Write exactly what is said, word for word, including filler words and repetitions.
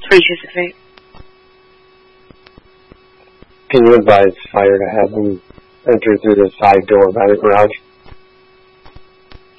Creatures of fate. Can you advise Fire to have them enter through the side door by the garage?